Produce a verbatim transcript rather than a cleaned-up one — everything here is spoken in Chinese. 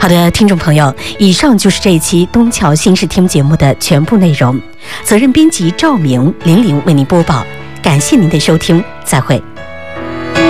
好的，听众朋友，以上就是这一期东桥新视听节目的全部内容。责任编辑赵明、玲玲为您播报，感谢您的收听，再会。